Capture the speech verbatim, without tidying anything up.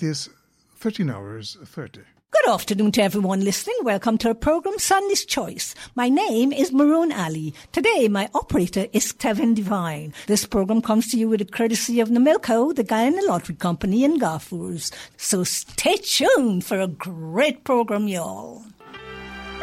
is thirteen hours thirty. Good afternoon to everyone listening. Welcome to our program, Sunday's Choice. My name is Maroon Ali. Today, my operator is Kevin Devine. This program comes to you with the courtesy of Namilco, the Guyana Lottery Company in Garfours. So stay tuned for a great program, y'all.